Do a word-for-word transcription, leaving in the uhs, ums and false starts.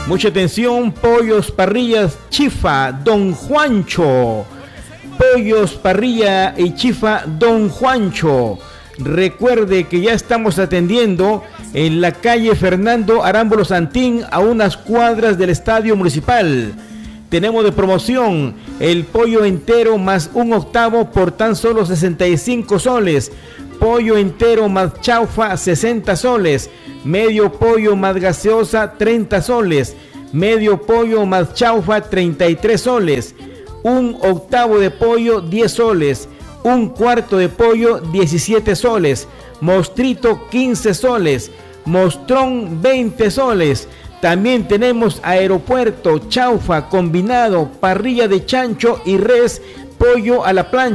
Mucha atención, pollos, parrillas, chifa, Don Juancho. Pollos, parrilla y chifa, Don Juancho. Recuerde que ya estamos atendiendo en la calle Fernando Arámbulo Santín, a unas cuadras del Estadio Municipal. Tenemos de promoción el pollo entero más un octavo por tan solo sesenta y cinco soles. Pollo entero más chaufa, sesenta soles. Medio pollo más gaseosa, treinta soles. Medio pollo más chaufa, treinta y tres soles. Un octavo de pollo, diez soles. Un cuarto de pollo, diecisiete soles. Mostrito, quince soles. Mostrón, veinte soles. También tenemos aeropuerto, chaufa, combinado, parrilla de chancho y res, pollo a la plancha.